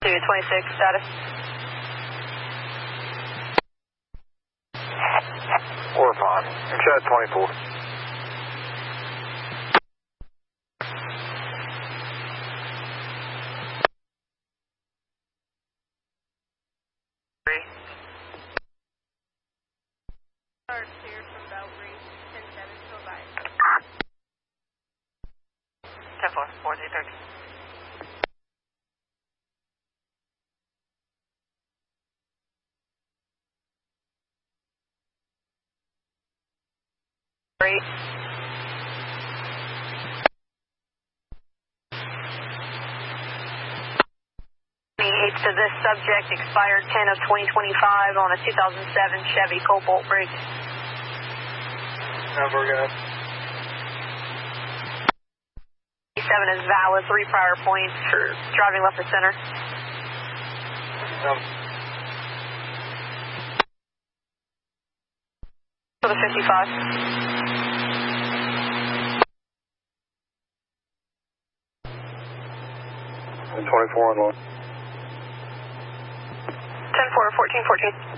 226 status. We're fine. Chat 24. Clear from Belgrade, 10-7, to advise. 10-4, 4-3-30. Great. To this subject expired 10 of 2025 on a 2007 Chevy Cobalt bridge. Number good. 7 is valid, 3 prior points for driving left of center. For the 55. 24 on 1. 10-4, 14-14.